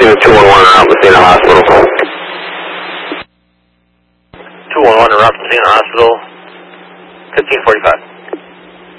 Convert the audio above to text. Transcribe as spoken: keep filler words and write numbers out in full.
Seaman two one one around Messina Hospital. two one one around Messina Hospital, fifteen forty-five.